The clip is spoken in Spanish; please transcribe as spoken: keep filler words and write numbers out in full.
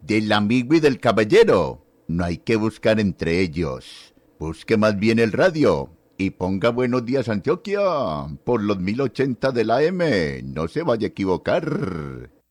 Del amigo y del caballero, no hay que buscar entre ellos. Busque más bien el radio y ponga Buenos Días Antioquia por los mil ochenta de la A M. No se vaya a equivocar.